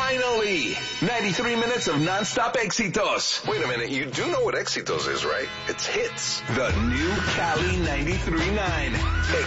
Finally! 93 minutes of non-stop éxitos. Wait a minute, you do know what éxitos is, right? It's hits. The new Cali 93.9.